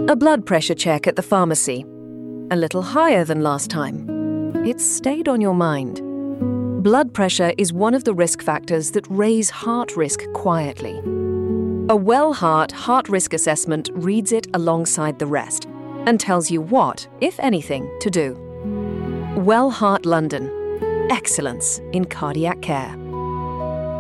A blood pressure check at the pharmacy. A little higher than last time. It's stayed on your mind. Blood pressure is one of the risk factors that raise heart risk quietly. A Well-Heart heart risk assessment reads it alongside the rest and tells you what, if anything, to do. Well-Heart London. Excellence in cardiac care.